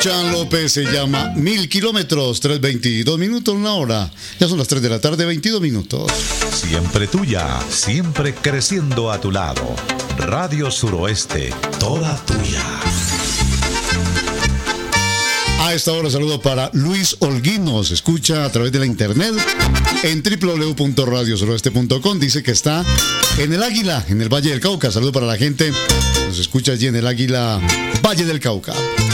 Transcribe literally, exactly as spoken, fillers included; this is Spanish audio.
Chan López se llama Mil Kilómetros, tres veintidós minutos, una hora. Ya son las tres de la tarde, veintidós minutos. Siempre tuya, siempre creciendo a tu lado. Radio Suroeste, toda tuya. A esta hora saludo para Luis Holguín, nos escucha a través de la internet en doble u doble u doble u punto radio suroeste punto com. Dice que está en el Águila, en el Valle del Cauca. Saludo para la gente, nos escucha allí en el Águila, Valle del Cauca.